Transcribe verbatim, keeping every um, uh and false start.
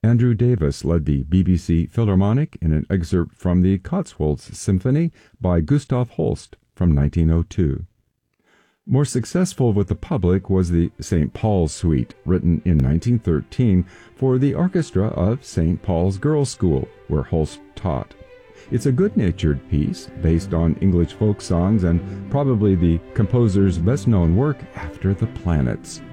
Andrew Davis led the B B C Philharmonic in an excerpt from the Cotswolds Symphony by Gustav Holst from nineteen oh two. More successful with the public was the Saint Paul's Suite, written in nineteen thirteen for the orchestra of Saint Paul's Girls' School, where Holst taught. It's a good-natured piece based on English folk songs and probably the composer's best-known work after the planets.